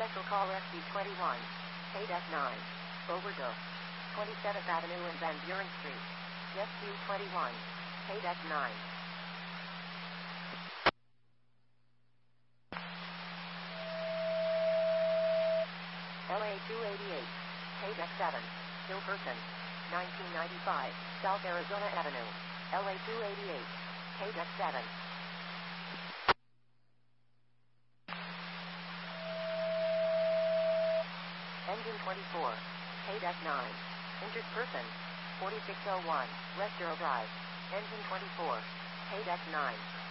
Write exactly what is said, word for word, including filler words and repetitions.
Special call S B twenty-one. K nine. Overdose. twenty-seventh Avenue and Van Buren Street. S Q twenty-one. K nine. L A two eighty-eight. K seven. Still person. nineteen ninety-five. South Arizona Avenue. L A two eighty-eight. K seven. Engine twenty-four. K nine. Injured person. forty-six oh one. West Earl Drive. Engine twenty-four. K nine.